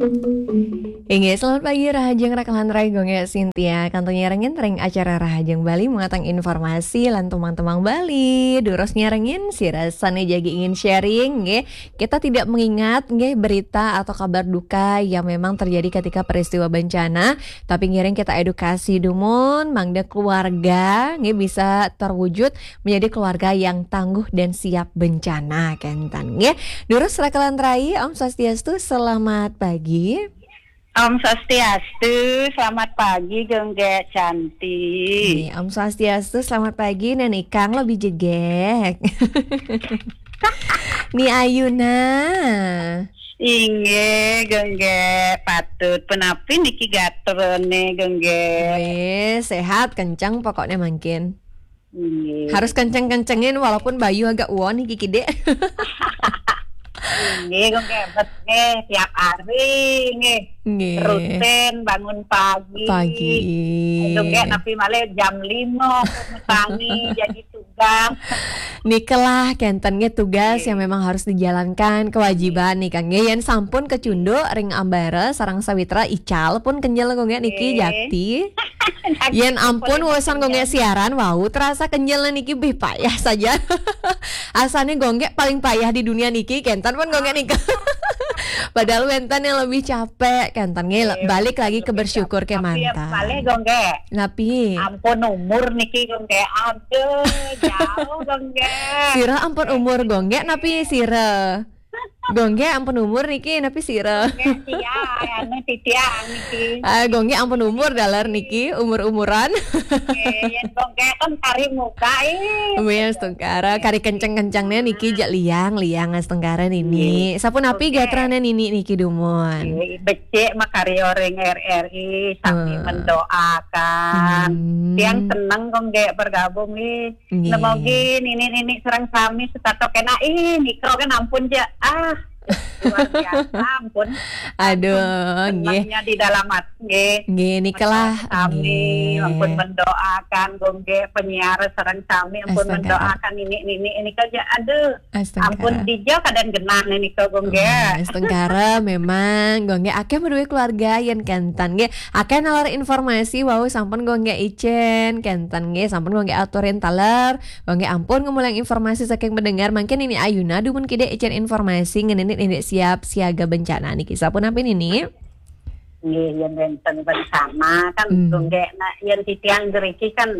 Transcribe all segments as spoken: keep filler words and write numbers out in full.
Inge, selamat pagi Rahajeng Rakalan Raigong ya Cynthia. Kantornya rengin ring acara Rahajeng Bali mengatang informasi lan tumang-tumang Bali. Durosnya rengin si rasanya jadi ingin sharing nge. Kita tidak mengingat nge berita atau kabar duka yang memang terjadi ketika peristiwa bencana, tapi ngiring kita edukasi dumun mangda keluarga nge bisa terwujud menjadi keluarga yang tangguh dan siap bencana kentan nge. Duros Rakalan Rai, Om Swastiastu, selamat pagi. Om Swastiastu, selamat pagi Gengge cantik. Nih, Om Swastiastu, selamat pagi Nenek Kang lebih jegek. Nih Ayuna. Inge Gengge patut penapi niki gaterone Gengge. Wes, sehat kencang pokoknya makin. Inge. Harus kenceng-kencengin walaupun Bayu agak uon nih Kiki Dek. Inge Gengge betge tiap hari nge. Nggih. Rutin bangun pagi. Pagi. Gengge tapi malah jam lima tangi jadi tugas. Nikelah kentennya tugas Nggih. yang memang harus dijalankan, kewajiban nih kan nge. Yen sampun kecundo ring ambara sarang sawitra ical pun kenjel nge niki Nggih. jakti. Yen ampun wawasan gonge siaran wow terasa kenjel niki bih payah saja. Asalnya gonge paling payah di dunia niki kentan pun gonge nika. Padahal wentan yang lebih capek kentan nge balik lagi ke bersyukur ke mantan. Balik Gengge. Tapi Ampun umur niki Gengge, aduh jauh Gengge. sira ampun umur gonge napi sira. Gonge ampun umur niki napi sira. Gengge tia, anu titiang niki. Ah gonge ampun umur dalar niki umur-umuran. Yen Gengge kan kari muka ih. Wes tungkara kari kenceng-kencangnya niki jak liang liang as tungkara nini. Sapun api Oke. gatrane nini niki dumun. Becek makari orang R R I sambil Eh. mendoakan. Hmm. Tiang seneng Gengge bergabung nih. Nggih. Nemogi nini-nini serang sami setatok kena ih mikro kan ampun ja. Ah luar biasa ampun. Aduh nggih. Senangnya di dalam hati. Nggih nikelah Kami nggih. ampun mendoakan Gengge penyiar serang kami ampun Astaga. mendoakan ini ini ini kerja aduh Astaga. ampun dijauh kadang genah ini ke Gengge. Wes tungkara memang gonge akeh medue keluarga yen kentan nggih. Akeh nalar informasi wow sampun gonge icen kentan nggih sampun gonge aturin taler. Gonge ampun ngumulang informasi saking mendengar mungkin ini Ayuna dumun kide icen informasi ngeninit ini siap siaga bencana niki sapun apa ini? Nggih yen wonten bersama kan Hmm. Gengge nah yen titiang geriki kan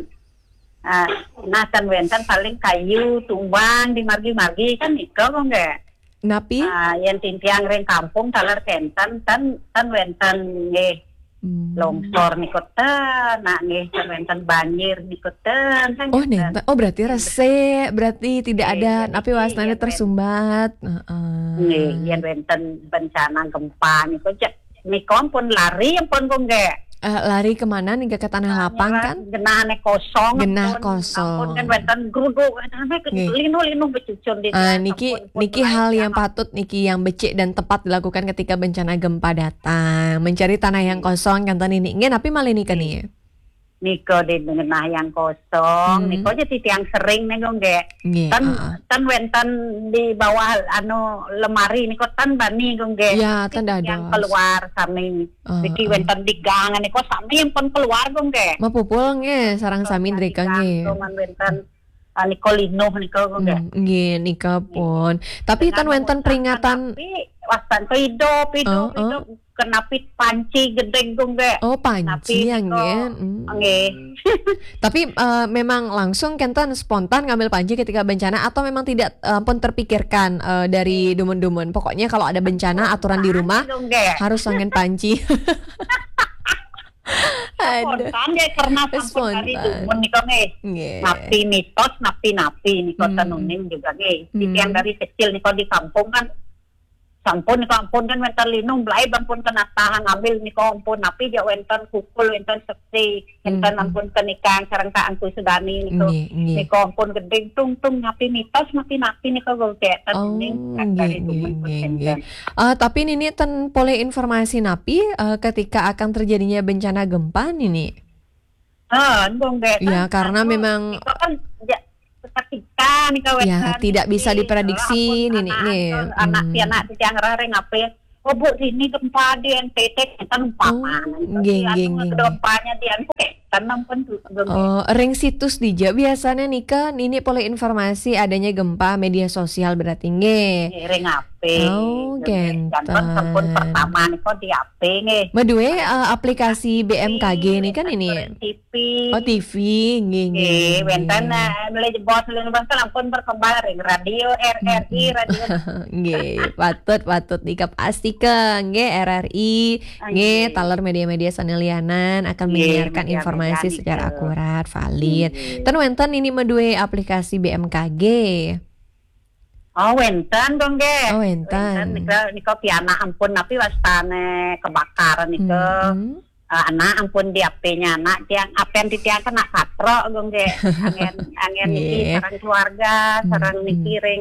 ah, nah kan wonten paling kayu tumbang di margi-margi kan iku Gengge. Napi? Ah yen titiang ring kampung taler kentan kan kan wonten nggih Hmm. longsor nikoten, nah nggih wonten banjir nikoten kan. Oh nenten. Oh berarti rese, berarti tidak ada Iya, napi iya, wasnanya iya, tersumbat. Heeh. Nggih, yen wonten bencana gempa niku cek niku pun lari pun Gengge. Eh, lari kemana nih ke tanah lapang kan? Genahane kosong. Genah ampun, kosong. Ampun kan wonten gruduk sampai Nggih. linu-linu becucun di. Ah, niki ampun, pun niki mulai hal yang jangan. patut niki yang becik dan tepat dilakukan ketika bencana gempa datang. Mencari tanah yang kosong kan tadi ini. Nggih, tapi malah nika nih. Niko di genah yang kosong, Hmm. niko jadi tiang sering nih Gengge. Nggih, Kan heeh. kan wonten di bawah anu lemari niko tan bani Gengge. Ya, tan Yang dados. keluar sami. Oh, Iki oh. wonten di gang niko sami yang pun keluar Gengge. Mapupul nggih sarang sami ndreka nggih. Cuman wonten ah, niko linuh niko Gengge. Hmm, Nggih, nika pun. Tapi tan wonten peringatan Tapi wastan hidup hidup Oh, oh. hidup kenapit panci gede Gengge. oh panci Tapi yang niko- nggih. Hmm. Nggih. Tapi eh, memang langsung kentan spontan ngambil panci ketika bencana atau memang tidak eh, pun terpikirkan eh, dari dumun-dumun. Pokoknya kalau ada bencana aturan di rumah Gengge. harus angin panci. Aduh. Spontan ya karena Spontan. sampun kali dumun niko nggih. Nggih. Napi mitos, napi-napi niko Hmm. tenuning juga nggih. Hmm. Yang dari kecil niko di kampung kan sampun niko ampun kan wonten linung blai ampun kena tahan ngambil niko ampun napi dia wonten kukul wonten sekti wonten Hmm. ampun kenikang sareng ka angku sudani niko Nggih, nggih. niko ampun gedeng tung tung napi mitos napi-napi niko gogek Oh, tenuning nggih, dari nggih, dumun nggih, pun nggih. Eh, tapi ini ten boleh informasi napi eh, ketika akan terjadinya bencana gempa ini. Ah, gongge. Ya, karena memang- Niko kan ya, ketika nih kawan Ya, tidak bisa diprediksi, ampun, Nini, anak, nih. anak, anak Hmm. si anak si yang rare ngapain Oh bu, ini gempa di N T T kita numpang Oh, mana? geng, Anu geng, geng. gempanya di N T T tenang pun tuh geng. Oh, ring situs dija biasanya nih kan ini boleh informasi adanya gempa media sosial berarti nge. Ring A P. Oh, Dan kan genten. telepon pertama nih kok di A P nge. Medue eh, aplikasi B M K G ini kan ini. T V. Oh, T V, nge, nge, Eh, nge. wentan mulai bos lu bangsa lampun berkembang ring radio R R I radio. Nge, patut patut dikapastikan nge R R I nge taler media-media sanelianan akan Nge, menyiarkan media-media informasi nih, secara ke. akurat, valid. Nge. Ten wenten ini medue aplikasi B M K G. Oh, wentan dong ge. Oh, wentan. Nika nika piana ampun tapi wastane kebakaran nika. Hmm. Uh, anak ampun di A P-nya anak tiang apa yang ditiang kena katro gong ge angen angen niki Yeah. sarang keluarga sarang Mm, niki ring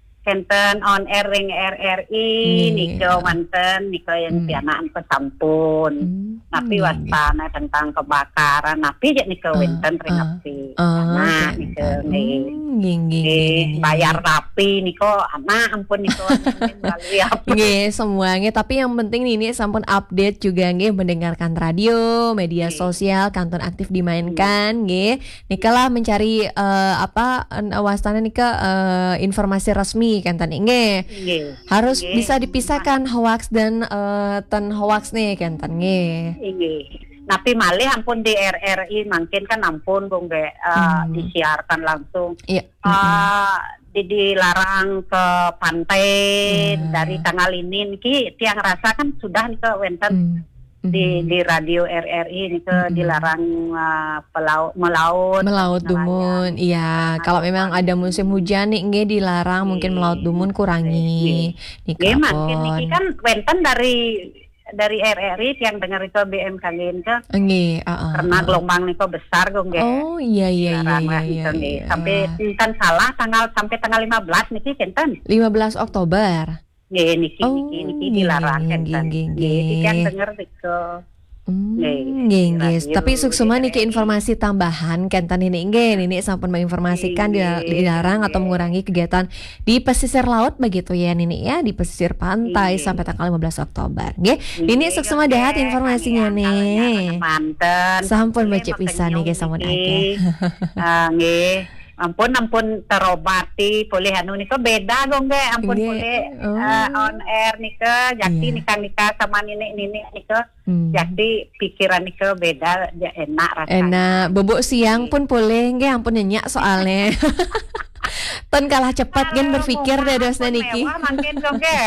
kenten on air ring R R I Yeah. niko manten niko yang Mm. pianaan pesampun Hmm. tapi Yeah. wastana tentang kebakaran tapi je niko Ah, wenten ring ah. api Oh, anak niko genten. nih Hmm, geng, geng, Eh, geng, geng, bayar geng. rapi niko anak ampun niko melalui apa Nge, semuanya tapi yang penting nih ini sampun update juga nge mendengarkan radio, media Nge. sosial, kantor aktif dimainkan nge. Nikalah mencari eh, apa en- wastana nika eh, informasi resmi kan tadi nge. Nge. Harus Nge. bisa dipisahkan hoax dan eh, ten hoax nih kan tan nge. Iya. Tapi malih ampun di R R I makin kan ampun gong ge uh, Hmm. disiarkan langsung. Iya. Uh, di dilarang ke pantai Nah. dari tanggal ini niki tiang rasa kan sudah nih ke wenten Hmm. di Mhm. di radio R R I nih ke Mm-mm. dilarang uh, pelau melaut Melaut dumun, nelayan. iya. Kalau memang ada musim hujan nih, nge dilarang mungkin melaut dumun kurangi. Nih Nggih makin niki kapon. kan wenten dari dari R R I yang dengar itu B M K G ke Nge, ah, ah, karena ah. gelombang niko besar gong ge. Oh iya iya iya Dilarang iya lah iya. gitu nih. iya. Sampai kan salah tanggal sampai tanggal lima belas niki kenten. lima belas Oktober. Nggih niki Oh, niki niki nggih, dilarang nggih, kenten. nggih, Nggih nggih. iki kan denger ke Hmm, Nggih, nggih, di nggih. radio, Tapi suksuma di niki R R I. informasi tambahan kentan ini nggih, ini sampun menginformasikan dila- Nggih, dilarang atau nggih. mengurangi kegiatan di pesisir laut begitu ya Nini ya, di pesisir pantai Nggih. sampai tanggal lima belas Oktober. Nggih. Ini Nggih, suksuma nggih, dahat informasinya kalian kalanya nih. manten. Sampun Nggih, baca makan pisan nih nyung guys sampun niki. akeh. Ah, nggih. Ampun ampun terobati boleh anu nika beda dong ge ampun Nggih. boleh Oh. eh, on air nika Iya. jakti nikah nikah sama nenek nenek nika Hmm. jakti pikiran nika beda ya enak rasanya. Enak, bubuk siang pun boleh nggih ampun nyenyak soalnya. Ton kalah cepat kan berpikir deh dosnya niki. Mewah makin dong ge.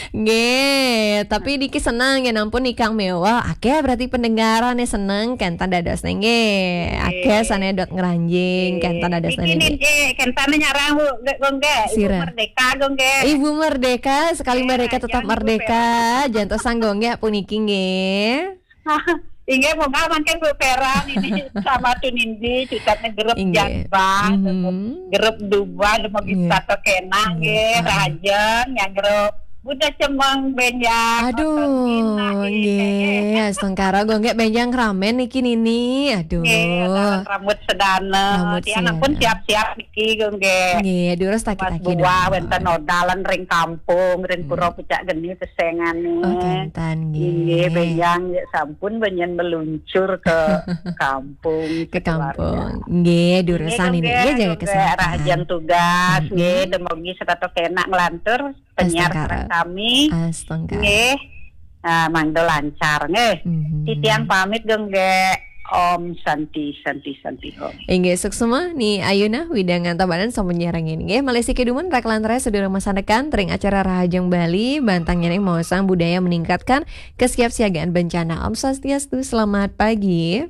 Nggih, tapi Diki senang ya nampun nikang mewah. Akeh berarti pendengaran nih seneng kan tanda dosnya nggih. Akeh sanedot ngeranjing kan tanda dosnya Ini niki. ge kentane nyarang bu gong ge. Ibu Sira. merdeka gong ge. Ibu merdeka, sekali Eh, merdeka tetap jangan Ibu merdeka. Jangan sanggong ya puniki nggih. Inge moga makin bu peran ini sama tunindi cikatnya gerep Inge. jambang. Mhm. Gerep dua mau Iya. bisa to kena Iya. ge rajeng yang gerep budak cemeng benjang. Aduh, nggih, astengkara gonggek benjang ramen niki Nini. Aduh. Nggih, rambut sedana. Rambut Dia pun sedana. siap-siap niki gongge. Nggih, durus Mas taki-taki buah wenten nodalan ring kampung, ring Hmm. pura pucak geni kesengane. Oh, kantan Nggih, nggih. benjang ya sampun benyen meluncur ke kampung. Ke sekeluarga. kampung. Nggih, durusan ini nggih jaga kesehatan. Rajan tugas, Mm-mm. nggih, demogi setato kena ngelantur penyiar Astagfirullah. kami. Astengkara. Nggih. Nah, mangdo lancar nggih. Mhm. Titian pamit dong ge. Om Santi Santi Santi Om. Inggih suksema ni Ayuna widangan tabanan sampun nyarangin nggih Malaysia Kedumun Raklan Raya sedurung masanekan tering acara Rahajeng Bali bantangnya ning maosang budaya meningkatkan kesiapsiagaan bencana. Om Swastiastu, selamat pagi.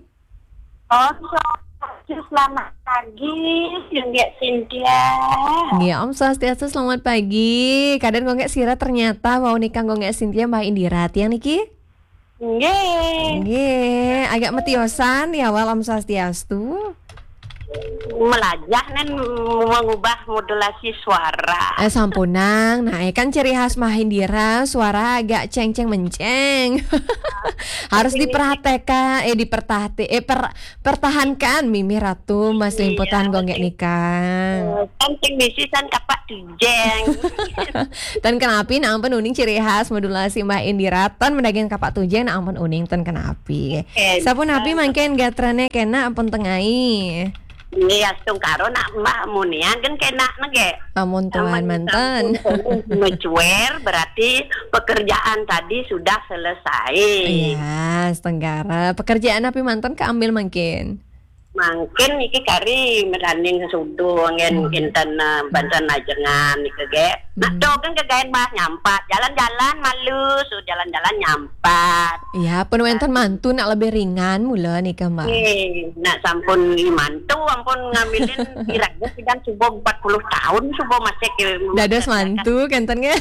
Om Swastiastu, selamat pagi, Cynthia Cynthia. Nggih, Om Swastiastu, selamat pagi. Kadang gonggek sira ternyata mau nikah gonggek Cynthia Mbak Indira tiang niki. Nggih. Nggih, agak metiosan di awal Om Swastiastu. melajah nen mengubah modulasi suara. Eh sampunang, nah eh, kan ciri khas Mahindira suara agak ceng-ceng menceng. Harus diperhatikan, eh diperhati, eh per, pertahankan Mimi Ratu Mas Limputan gonggek nikah. Penting misi san kapak tujeng. Tan kenapi na ampun uning ciri khas modulasi Mbak Indira tan mendagen kapak tujeng na ampun uning tan kenapi. Sapun api mangken gatrane kena ampun tengai. Iya, sungkaro nak mbak munian kan kena nage. Amun tuan mantan. Mencuer berarti pekerjaan tadi sudah selesai. Iya, setenggara. Pekerjaan api mantan keambil mungkin. Mungkin iki kari meranding sesudu ngen inten bantuan najengan iki ge. Nak do kan kegaen mah nyampat, jalan-jalan malu, so jalan-jalan nyampat. Iya, penuentan mantu nak lebih ringan mula nih Mbak. Eh, nak sampun mantu ampun ngambilin kira-kira sidang subuh empat puluh tahun subuh masih ke dados mantu kentennya.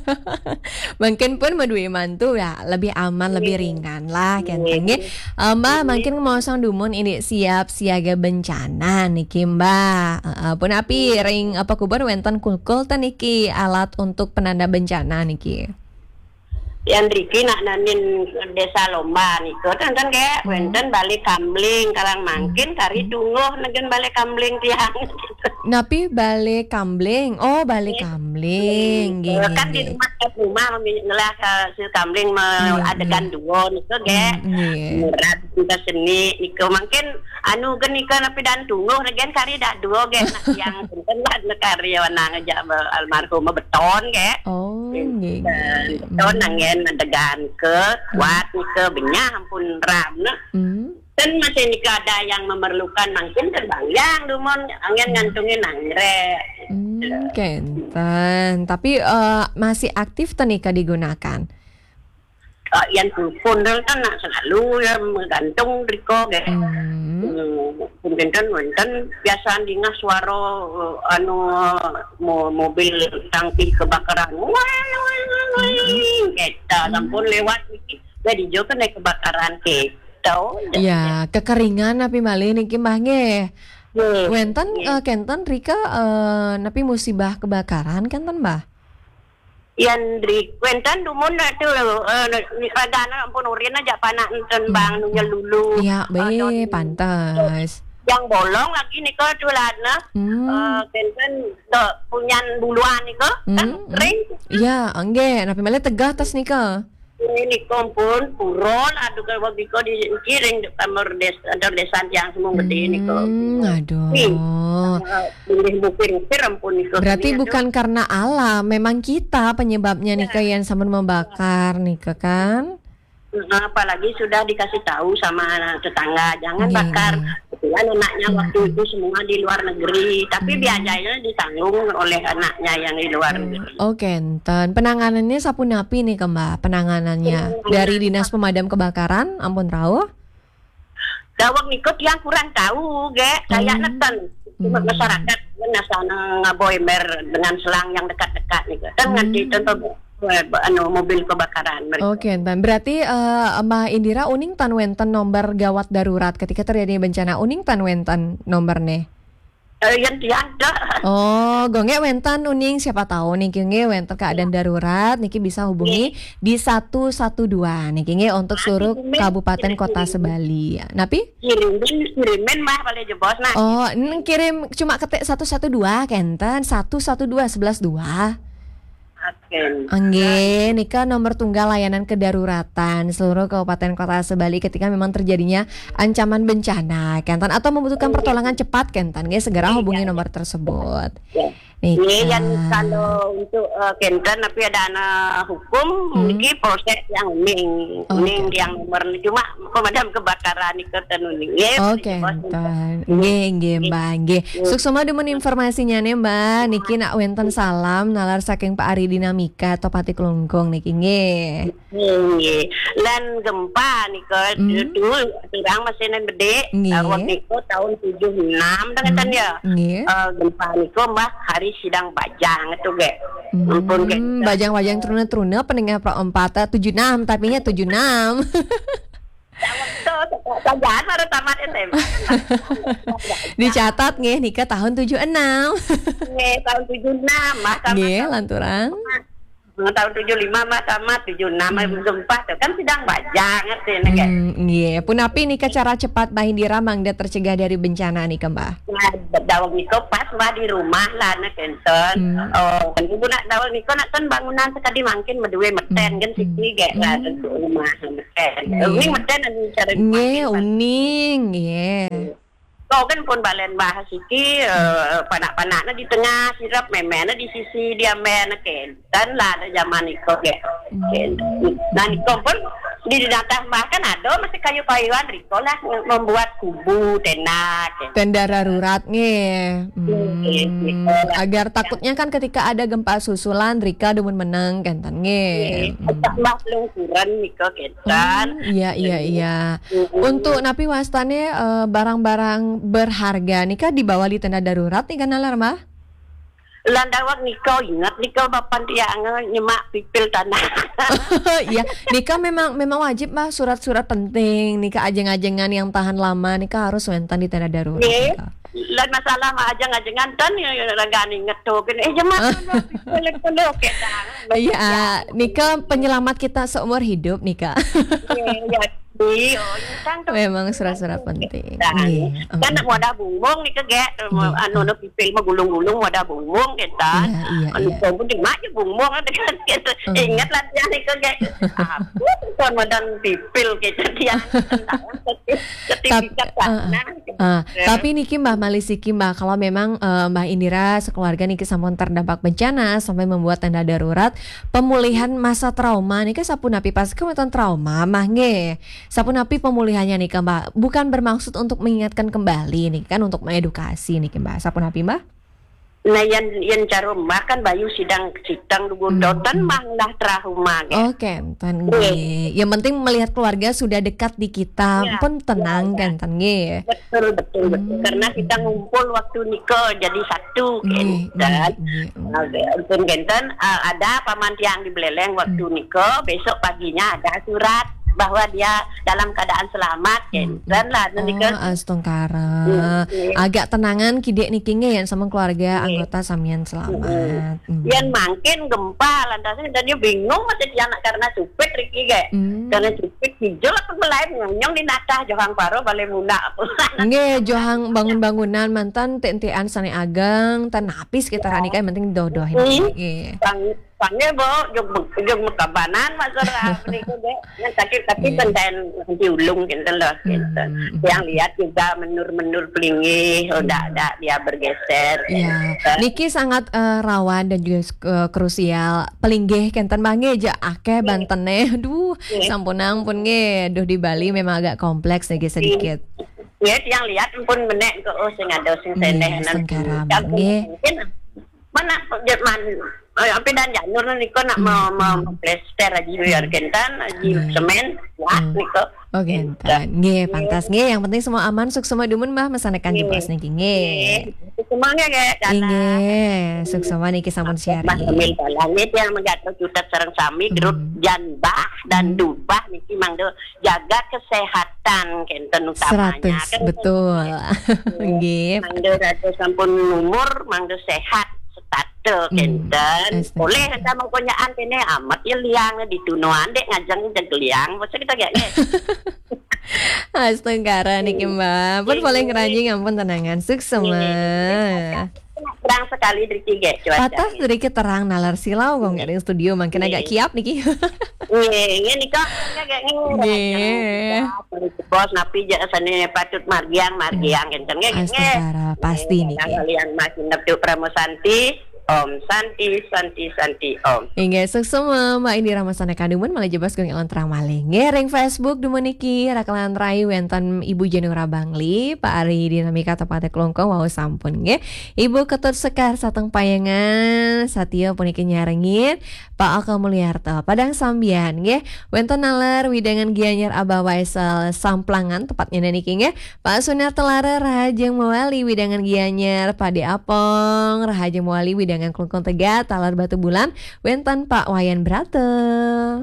Mungkin pun medui mantu ya lebih aman, lebih ringan lah kentennya. Mbak mungkin mau sang dumun ini siap siaga bencana niki Mbak. Uh, pun api ring apa kubar wenten kulkul tan niki alat untuk penanda bencana niki. Yang Riki nak nanin desa lomba niko kan kan kayak wenten balik kambling karang mangkin kari dunguh negen balik kambling tiang gitu. Napi balik kambling. Oh, balik kambling. Gini, kan di rumah rumah ngelah si kambling adegan dua niko ge. Murah kita seni niko mungkin anu kan niko napi dan dunguh negen kari dak dua ge yang punten lah kari wana ngejak almarhum beton ge. Oh, nggih. Beton nangen mendegan ke kuat ke benyah ampun ram nah. Hmm. Dan masih nikah ada yang memerlukan mungkin terbang yang dumon angin ngantungin nangre. Hmm, kenten. Tapi uh, masih aktif tenika digunakan. Uh, yang pun kan nak selalu ya menggantung riko ge. Hmm. Mungkin kan wonten biasa dengar suara uh, anu mo, mobil tangki kebakaran. Wah, wah, wah. Kita sampun lewat iki. Jadi jo kan kebakaran ke. Ya, kekeringan napi malih niki mah nggih. Wenten uh, kenten Rika uh, napi musibah kebakaran kenten Mbah. Yan Rik wenten dumun tu uh, ragana ampun urin aja panak enten bang nunyel lulu. Iya, be pantas. Yang bolong lagi niko tulana hmm. uh, kenten do punyan buluan niko kan ring. Iya, nggih, napi malih tegah tas nika. Ini kompon purol aduh kalau waktu itu dikiring kamar desa antar desa yang semua gede ini kok. Aduh. Boleh bukir-bukir ampun itu. Berarti bukan aduh. Karena alam, memang kita penyebabnya nih ya. Yang sambil membakar nih kan. Apalagi sudah dikasih tahu sama tetangga jangan yeah. bakar. Kebetulan anaknya hmm. waktu itu semua di luar negeri, tapi hmm. biayanya ditanggung oleh anaknya yang di luar hmm. negeri. Oh, kenten. Penanganannya sapunapi nih Mbak, penanganannya hmm. dari Dinas Pemadam Kebakaran, ampun rawuh. Dawang ikut yang kurang tahu, ge. Kayak hmm. neten. Cuma hmm. masyarakat nasana ngaboimer dengan selang yang dekat-dekat nih. Dan hmm. nganti contoh anu mobil kebakaran. Oke, okay, berarti uh, Mbak Indira uning tan wenten nomor gawat darurat ketika terjadi bencana uning tan wenten nomornya. Eh yang tiada. Oh, gonge wenten uning siapa tahu nih kinge wenten keadaan darurat niki bisa hubungi di satu satu dua nih kinge untuk seluruh kabupaten kota Sebali. Napi? Kirimin kirimin mah boleh jebos nah. Oh, neng kirim cuma ketik satu satu dua kenten satu satu dua sebelas dua. Angge, nika nomor tunggal layanan kedaruratan seluruh kabupaten kota Sebali ketika memang terjadinya ancaman bencana, Kentan atau membutuhkan pertolongan cepat, Kentan, nggih segera hubungi nomor tersebut. Ini yang kalau untuk uh, Kentan tapi ada anak hukum, hmm. ini proses yang uning, uning okay. yang nomor cuma pemadam kebakaran itu tenuning. Oke, Kentan, nggih nggih Mbak, nggih. Suksema demen informasinya nih Mbak, niki nak wenten salam nalar saking Pak Ari Dinamika Topati Kelungkung niki nggih. Nggih. Lan gempa niko itu terang mesin gede tahun niko tahun tujuh puluh enam dengan ya. Uh, gempa niko Mbak hari sidang bajang itu ge. Ampun ge. Bajang-bajang truna-truna pendengar pro empat tujuh enam tapi nya tujuh enam. Sajaan baru tamat S M A. Dicatat nggih nikah tahun tujuh enam. Nggih, tahun tujuh enam mah tamat. Nggih, lanturan. Tahun tujuh lima mah tamat, tujuh enam mah sempat kan sidang bajang ngerti nek. Hmm, nggih. Punapi nikah cara cepat bah Indira mangda tercegah dari bencana nih Mbah. Nah, dawang niko pas mah di rumah lah nek enten. Hmm. Oh, kan ibu nak dawang niko nak kan bangunan sekali mangkin meduwe meten kan siki ge lah tentu rumah meten. Ini meten anu cara Nggih, uning nggih. kau kan pun balen bahas iki uh, panak-panaknya di tengah sirap memena di sisi dia mena ken dan lah ada zaman iko ge ken dan iko pun di datang bahkan ada masih kayu-kayuan riko lah membuat kubu tenda ken Tenda darurat nggih. Hmm, agar takutnya kan ketika ada gempa susulan Rika demun menang kan tan nggih. tambah lungsuran niko ken kan Iya iya iya. Untuk napi wastane eh, barang-barang berharga nih kan dibawa di tenda darurat nih kan nalar mah. landawak niko ingat niko bapan tiang nyemak pipil tanah. Iya, nikah memang memang wajib mah surat-surat penting, nikah ajeng-ajengan yang tahan lama, nikah harus wentan di tenda darurat. Nggih. nikah. Lan masalah mah ajang-ajangan tan ya ragani ngetokeun eh jemaah pipil oke tang. Iya, nikah penyelamat kita seumur hidup nikah. Ya, di oh tang Memang surat-surat penting. Kan Iya. kan mau ada bungbong nih ke ge anu nu pipil mah gulung-gulung mau ada bungbong kita. Iya, iya, Anu iya. kau di mak bungbong kan gitu. Ingat latihan nih ke ge. Apa kon madan pipil kita dia. Sertifikat sana. Ah, tapi niki Mbah Malisiki Mbah kalau memang eh, Mbah Indira sekeluarga niki sampun terdampak bencana sampai membuat tenda darurat pemulihan masa trauma niki sapunapi pas kemudian trauma mah nge sapunapi pemulihannya nih Mbah bukan bermaksud untuk mengingatkan kembali nih kan untuk mengedukasi nih Mbah sapunapi Mbah. Nah yang yang cara makan bayu sidang sidang gudotan mah dah trauma ge. Oke, enten nge. Yang penting melihat keluarga sudah dekat di kita Ya, pun tenang ya, ya. kan enten nge. Betul betul betul karena kita ngumpul waktu nikah jadi satu Nge, kan. nge, nge. Untuk genten uh, ada paman tiang di Beleleng waktu nikah besok paginya ada surat bahwa dia dalam keadaan selamat kan lah nanti Oh, kan astongkara. Hmm. Agak tenangan kidek nikinge yang sama keluarga Hmm. anggota samian selamat. Hmm. yang makin gempa lantasnya dan dia bingung masih dia anak karena cupit Riki ge Hmm. karena cupit hijau apa belain nyong di natah johang paro balik muna Nge johang bangun-bangunan mantan tentian sane agang tan napis kita ranika yang penting dodohin. Hmm. Nge. Bang Panggil bo, jog jog mekabanan masalah niku ge. Yang tapi tapi Iya. benten diulung gitu loh gitu. Hmm. Yang lihat juga menur-menur pelingih, udah ada dia bergeser. Iya, Niki sangat eh, rawan dan juga eh, krusial. Pelinggih kenten mange ja akeh bantene. Aduh, Iya. sampun ampun nge. Duh di Bali memang agak kompleks nih sedikit. Ya, yang lihat pun menek ke oh sing ada sing seneh Iya, nanti. sengkara Yang banget. mungkin mana Jerman eh, apa dan janur niko nak mau mau plester aja biar kentan aja semen ya niko. Oke, enten. Nge, pantas nge. Yang penting semua aman, suk semua dumun mbah mesanekan jeblos niki nge. Semuanya kayak Inge, suk semua niki sampun Mas sharing. Emil Balangit yang menggato juta sareng sami grup janbah dan dubah niki mangdo jaga kesehatan kenten utamanya Seratus betul. Nge. mangdo rada sampun umur mangdo sehat setate kenten astaga. boleh kita mengkonyaan kene amat ya liang di tunoan dek ngajang liang masa kita kayaknya Astagfirullah niki mbah. Pun boleh ngeranjing ampun tenangan. Suk semua. terang sekali dari tiga cuaca Patah sedikit terang nalar silau kok nggak ada yang studio makin agak kiap niki. ini ini kok kayak Nggih. bos napi jasane patut margiang margiang kenceng nggih Astagfirullah pasti niki. kalian makin neptu Pramosanti Om Santi Santi Santi Om Hingga esok semua Mbak Indira Masana Kanduman malah jebas gong elon terang maling ngereng Facebook dumun niki rakalan rai wentan Ibu Jenura Bangli Pak Ari Dinamika Tepate Kelongkong wau sampun nge Ibu Ketut Sekar Sateng Payangan Satya puniki nyarengin Pak Aka Mulyarto Padang Sambian nge wentan nalar widangan Gianyar Abah Waisal Samplangan tepatnya niki nge Pak Sunarto Lara Rahajeng Mewali widangan Gianyar Pak De Apong Rahajeng Mewali widangan Kelongkong Tegat Talar Batu Bulan wentan Pak Wayan Brate.